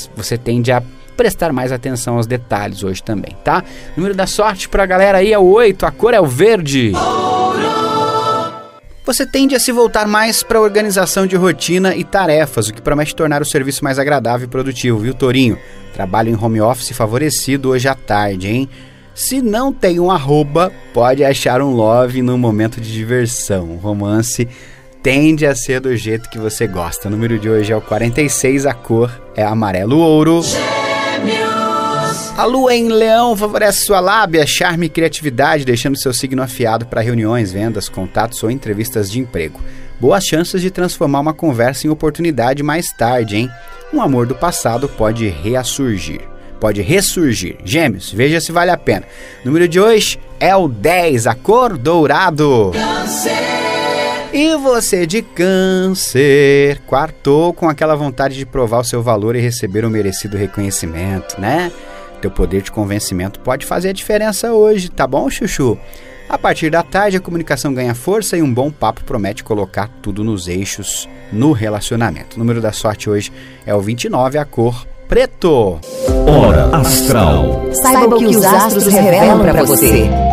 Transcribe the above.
mas você tende a prestar mais atenção aos detalhes hoje também, tá? O número da sorte pra galera aí é o 8, a cor é o verde. Você tende a se voltar mais para a organização de rotina e tarefas, o que promete tornar o serviço mais agradável e produtivo, viu, Tourinho? Trabalho em home office favorecido hoje à tarde, hein? Se não tem um arroba, pode achar um love no momento de diversão. O romance tende a ser do jeito que você gosta. O número de hoje é o 46, a cor é amarelo ouro. A lua em leão favorece sua lábia, charme e criatividade, deixando seu signo afiado para reuniões, vendas, contatos ou entrevistas de emprego. Boas chances de transformar uma conversa em oportunidade mais tarde, hein? Um amor do passado pode ressurgir. Gêmeos, veja se vale a pena. O número de hoje é o 10, a cor dourado. E você de Câncer, quartou com aquela vontade de provar o seu valor e receber o merecido reconhecimento, né? Teu poder de convencimento pode fazer a diferença hoje, tá bom, chuchu? A partir da tarde, a comunicação ganha força e um bom papo promete colocar tudo nos eixos no relacionamento. O número da sorte hoje é o 29, a cor preto. Hora Astral. Saiba o que os astros revelam para você.